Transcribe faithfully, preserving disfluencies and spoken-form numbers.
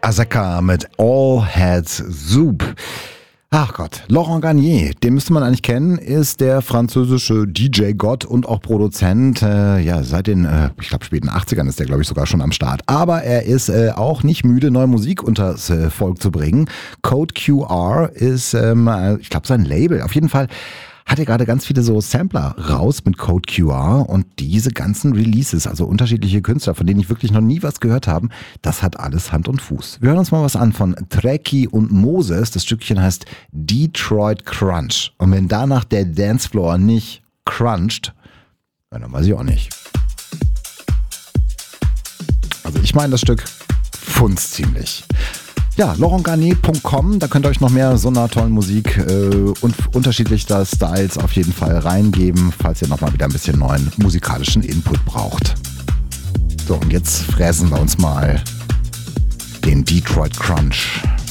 Azeka mit All Heads Soup. Ach Gott, Laurent Garnier, den müsste man eigentlich kennen, ist der französische D J-Gott und auch Produzent. Äh, ja, seit den, äh, ich glaube, späten achtzigern ist der, glaube ich, sogar schon am Start. Aber er ist äh, auch nicht müde, neue Musik unters äh, Volk zu bringen. Code Q R ist, ähm, ich glaube, sein Label. Auf jeden Fall hat er gerade ganz viele so Sampler raus mit Code Q R und diese ganzen Releases, also unterschiedliche Künstler, von denen ich wirklich noch nie was gehört habe, das hat alles Hand und Fuß. Wir hören uns mal was an von Treki und Moses. Das Stückchen heißt Detroit Crunch. Und wenn danach der Dancefloor nicht cruncht, dann weiß ich auch nicht. Also ich meine das Stück funzt ziemlich. Ja, laurent garnier punkt com, da könnt ihr euch noch mehr so einer tollen Musik äh, und unterschiedlicher Styles auf jeden Fall reingeben, falls ihr nochmal wieder ein bisschen neuen musikalischen Input braucht. So, und jetzt fräsen wir uns mal den Detroit Crunch.